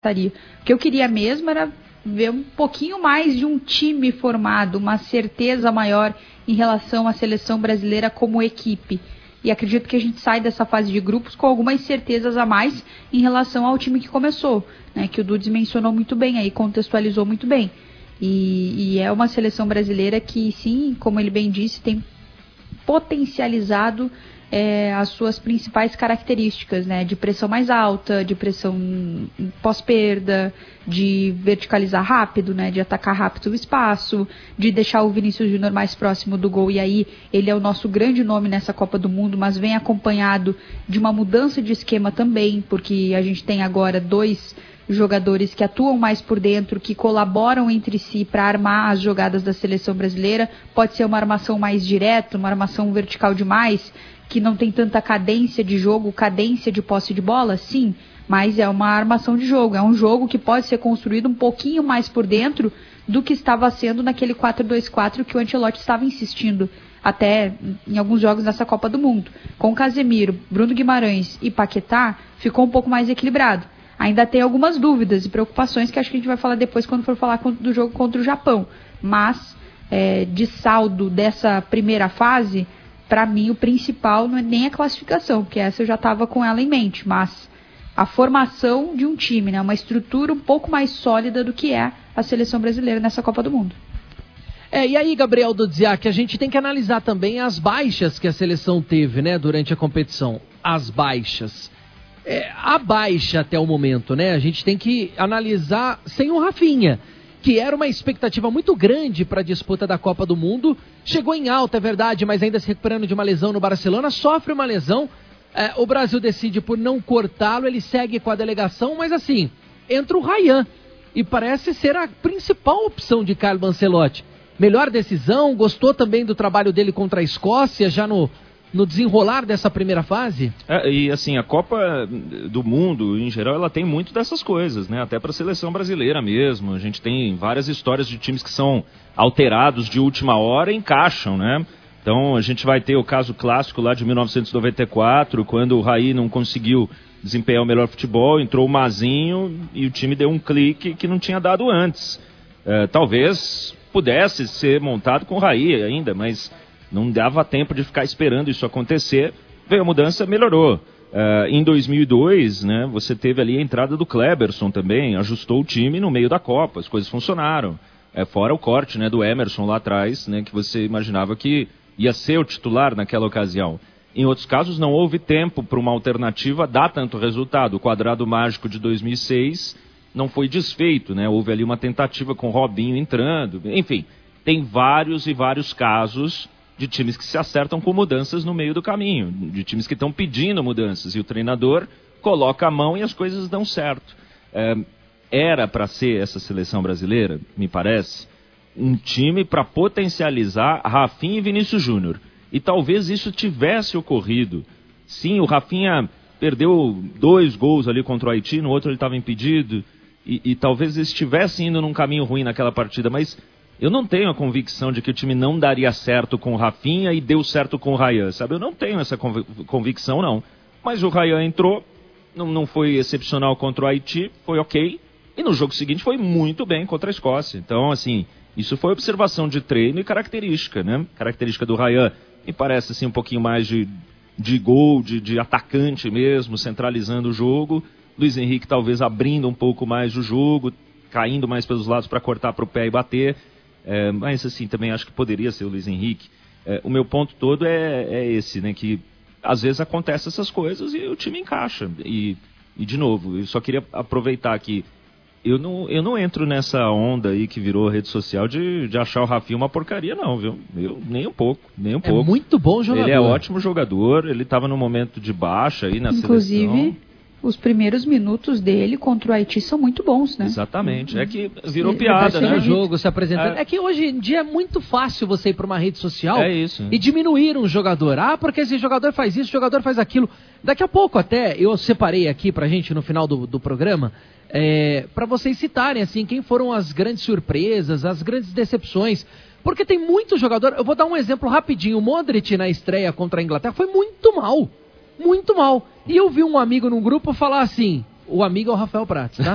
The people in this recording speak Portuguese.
gostaria. O que eu queria mesmo era ver um pouquinho mais de um time formado, uma certeza maior em relação à seleção brasileira como equipe. E acredito que a gente sai dessa fase de grupos com algumas certezas a mais em relação ao time que começou, né, que o Dudes mencionou muito bem, aí contextualizou muito bem. E é uma seleção brasileira que, sim, como ele bem disse, tem potencializado as suas principais características, né, de pressão mais alta, de pressão pós-perda, de verticalizar rápido, né, de atacar rápido o espaço, de deixar o Vinícius Júnior mais próximo do gol, e aí ele é o nosso grande nome nessa Copa do Mundo, mas vem acompanhado de uma mudança de esquema também, porque a gente tem agora 2 jogadores que atuam mais por dentro, que colaboram entre si para armar as jogadas da seleção brasileira. Pode ser uma armação mais direta, uma armação vertical demais, que não tem tanta cadência de jogo, cadência de posse de bola, sim, mas é uma armação de jogo, é um jogo que pode ser construído um pouquinho mais por dentro do que estava sendo naquele 4-2-4 que o Ancelotti estava insistindo até em alguns jogos nessa Copa do Mundo. Com Casemiro, Bruno Guimarães e Paquetá, ficou um pouco mais equilibrado. Ainda tem algumas dúvidas e preocupações que acho que a gente vai falar depois quando for falar do jogo contra o Japão, mas de saldo dessa primeira fase, para mim o principal não é nem a classificação, porque essa eu já estava com ela em mente, mas a formação de um time, né, uma estrutura um pouco mais sólida do que é a seleção brasileira nessa Copa do Mundo. E aí, Gabriel Dudziak, a gente tem que analisar também as baixas que a seleção teve, né, durante a competição. As baixas. A baixa até o momento, né, a gente tem que analisar sem o Rafinha, que era uma expectativa muito grande para a disputa da Copa do Mundo. Chegou em alta, é verdade, mas ainda se recuperando de uma lesão no Barcelona, sofre uma lesão. O Brasil decide por não cortá-lo, ele segue com a delegação, mas assim, entra o Ryan, e parece ser a principal opção de Carlo Ancelotti. Melhor decisão, gostou também do trabalho dele contra a Escócia, já no desenrolar dessa primeira fase? E assim, a Copa do Mundo, em geral, ela tem muito dessas coisas, né? Até para a seleção brasileira mesmo. A gente tem várias histórias de times que são alterados de última hora e encaixam, né? Então a gente vai ter o caso clássico lá de 1994, quando o Raí não conseguiu desempenhar o melhor futebol, entrou o Mazinho e o time deu um clique que não tinha dado antes. Talvez pudesse ser montado com o Raí ainda, mas não dava tempo de ficar esperando isso acontecer. Veio a mudança, melhorou. Em 2002, né, você teve ali a entrada do Kleberson também, ajustou o time no meio da Copa, as coisas funcionaram. Fora o corte, né, do Emerson lá atrás, né, que você imaginava que ia ser o titular naquela ocasião. Em outros casos, não houve tempo para uma alternativa dar tanto resultado. O quadrado mágico de 2006 não foi desfeito, né? Houve ali uma tentativa com o Robinho entrando. Enfim, tem vários e vários casos de times que se acertam com mudanças no meio do caminho, de times que estão pedindo mudanças, e o treinador coloca a mão e as coisas dão certo. Era para ser essa seleção brasileira, me parece, um time para potencializar Rafinha e Vinícius Júnior. E talvez isso tivesse ocorrido. Sim, o Rafinha perdeu 2 gols ali contra o Haiti, no outro ele estava impedido, e talvez estivesse indo num caminho ruim naquela partida, mas eu não tenho a convicção de que o time não daria certo com o Rafinha e deu certo com o Ryan, sabe? Eu não tenho essa convicção, não. Mas o Ryan entrou, não foi excepcional contra o Haiti, foi ok. E no jogo seguinte foi muito bem contra a Escócia. Então, assim, isso foi observação de treino e característica, né? Característica do Ryan me parece, assim, um pouquinho mais de gol, de atacante mesmo, centralizando o jogo. Luiz Henrique talvez abrindo um pouco mais o jogo, caindo mais pelos lados para cortar para o pé e bater. Mas assim, também acho que poderia ser o Luiz Henrique. O meu ponto todo é esse, né, que às vezes acontecem essas coisas e o time encaixa. E de novo, eu só queria aproveitar que eu não entro nessa onda aí que virou rede social de achar o Rafinha uma porcaria, não, viu? Nem um pouco. É muito bom jogador. Ele é ótimo jogador, ele estava num momento de baixa aí na Inclusive, seleção. Os primeiros minutos dele contra o Haiti são muito bons, né? Exatamente. É que virou piada, né? O jogo se apresentando. É que hoje em dia é muito fácil você ir para uma rede social e diminuir um jogador. Porque esse jogador faz isso, esse jogador faz aquilo. Daqui a pouco até, eu separei aqui pra gente no final do programa, para vocês citarem assim, quem foram as grandes surpresas, as grandes decepções. Porque tem muito jogador. Eu vou dar um exemplo rapidinho. O Modric na estreia contra a Inglaterra foi muito mal. Muito mal. E eu vi um amigo num grupo falar assim, o amigo é o Rafael Prats, tá?